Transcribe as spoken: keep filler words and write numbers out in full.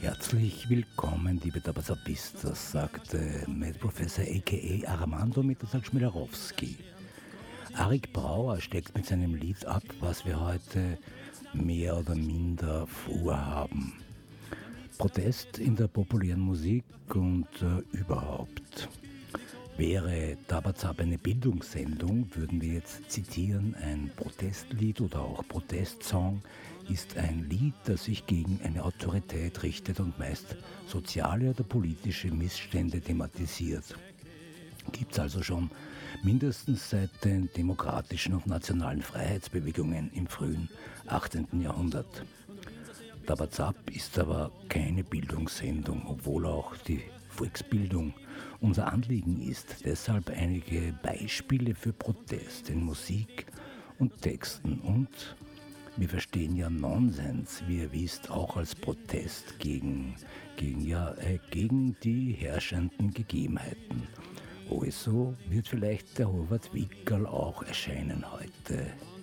Herzlich willkommen, liebe Tabazapistas, sagte Medprofessor aka Armando Mitasak-Schmilarowski. Arik Brauer steckt mit seinem Lied ab, was wir heute mehr oder minder vorhaben. Protest in der populären Musik und äh, überhaupt. Wäre Tabazab eine Bildungssendung, würden wir jetzt zitieren, ein Protestlied oder auch Protestsong ist ein Lied, das sich gegen eine Autorität richtet und meist soziale oder politische Missstände thematisiert. Gibt es also schon mindestens seit den demokratischen und nationalen Freiheitsbewegungen im frühen achtzehnten Jahrhundert. Tabazab ist aber keine Bildungssendung, obwohl auch die Volksbildung unser Anliegen ist. Deshalb einige Beispiele für Protest in Musik und Texten. Und wir verstehen ja Nonsens, wie ihr wisst, auch als Protest gegen, gegen, ja, äh, gegen die herrschenden Gegebenheiten. Also wird vielleicht der Howard Wickerl auch erscheinen heute.